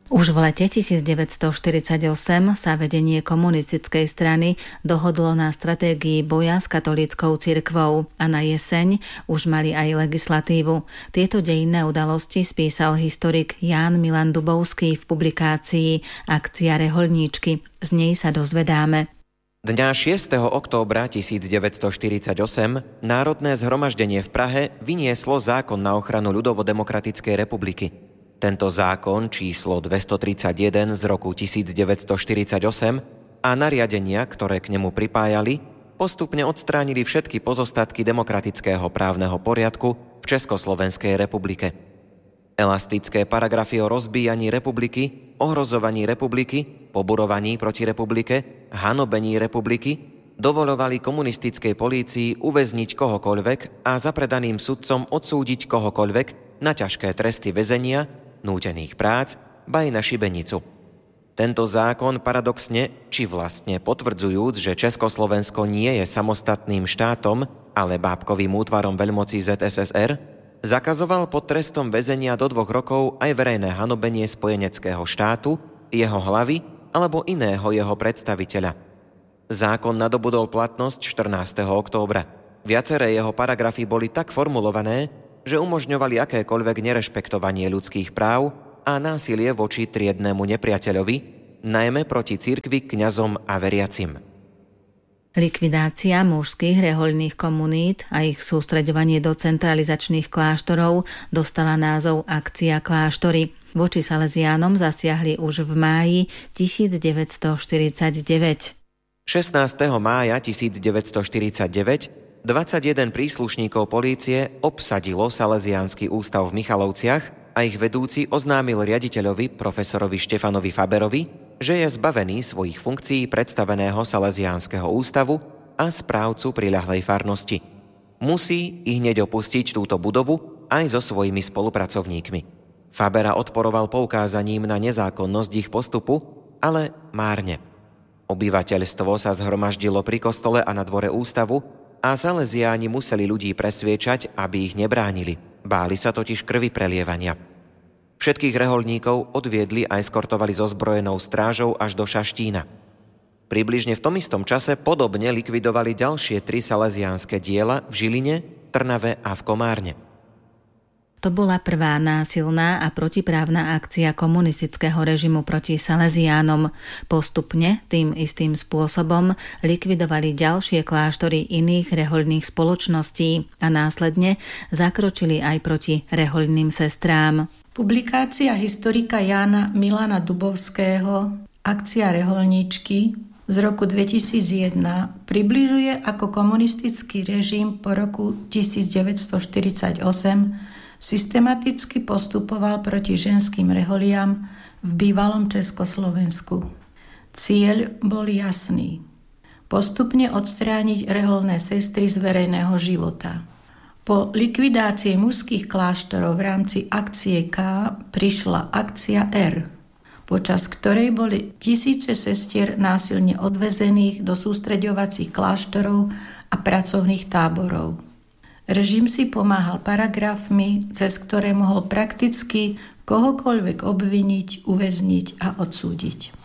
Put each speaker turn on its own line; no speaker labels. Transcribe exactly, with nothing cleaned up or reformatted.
Už v lete devätnásťstoštyridsaťosem sa vedenie komunistickej strany dohodlo na stratégii boja s katolíckou cirkvou a na jeseň už mali aj legislatívu. Tieto dejinné udalosti spísal historik Ján Milan Dubovský v publikácii Akcia rehoľníčky. Z nej sa dozvedáme.
Dňa šiesteho októbra devätnásťstoštyridsaťosem Národné zhromaždenie v Prahe vynieslo zákon na ochranu ľudovo-demokratickej republiky. Tento zákon číslo dvestotridsaťjeden z roku devätnásťstoštyridsaťosem a nariadenia, ktoré k nemu pripájali, postupne odstránili všetky pozostatky demokratického právneho poriadku v Československej republike. Elastické paragrafy o rozbíjaní republiky, ohrozovaní republiky, poburovaní proti republike, hanobení republiky dovoľovali komunistickej polícii uväzniť kohokoľvek a za predaným sudcom odsúdiť kohokoľvek na ťažké tresty väzenia, nútených prác, ba aj na šibenicu. Tento zákon paradoxne, či vlastne potvrdzujúc, že Československo nie je samostatným štátom, ale bábkovým útvarom veľmocí zet es es er, zakazoval pod trestom väzenia do dvoch rokov aj verejné hanobenie spojeneckého štátu, jeho hlavy alebo iného jeho predstaviteľa. Zákon nadobudol platnosť štrnásteho októbra. Viaceré jeho paragrafy boli tak formulované, že umožňovali akékoľvek nerešpektovanie ľudských práv a násilie voči triednemu nepriateľovi, najmä proti cirkvi, kňazom a veriacim.
Likvidácia mužských rehoľných komunít a ich sústreďovanie do centralizačných kláštorov dostala názov Akcia kláštory. Voči Salesiánom zasiahli už v máji devätnásťstoštyridsaťdeväť.
šestnásteho mája devätnásťstoštyridsaťdeväť dvadsaťjeden príslušníkov polície obsadilo Salesiánsky ústav v Michalovciach a ich vedúci oznámil riaditeľovi profesorovi Štefanovi Faberovi, že je zbavený svojich funkcií predstaveného Salesiánskeho ústavu a správcu priľahlej farnosti. Musí ihneď opustiť túto budovu aj so svojimi spolupracovníkmi. Fabera odporoval poukázaním na nezákonnosť ich postupu, ale márne. Obyvateľstvo sa zhromaždilo pri kostole a na dvore ústavu a Salesiáni museli ľudí presviečať, aby ich nebránili. Báli sa totiž krvi prelievania. Všetkých rehoľníkov odviedli a eskortovali so zbrojenou strážou až do Šaštína. Približne v tom istom čase podobne likvidovali ďalšie tri salesiánske diela v Žiline, Trnave a v Komárne.
To bola prvá násilná a protiprávna akcia komunistického režimu proti Salesiánom. Postupne tým istým spôsobom likvidovali ďalšie kláštory iných rehoľných spoločností a následne zakročili aj proti rehoľným sestrám.
Publikácia historika Jána Milana Dubovského Akcia rehoľníčky z roku dvetisícjeden približuje, ako komunistický režim po roku devätnásťstoštyridsaťosem systematicky postupoval proti ženským reholiam v bývalom Československu. Cieľ bol jasný. Postupne odstrániť reholné sestry z verejného života. Po likvidácii mužských kláštorov v rámci akcie K prišla akcia R, počas ktorej boli tisíce sestier násilne odvezených do sústreďovacích kláštorov a pracovných táborov. Režim si pomáhal paragrafmi, cez ktoré mohol prakticky kohokoľvek obviniť, uväzniť a odsúdiť.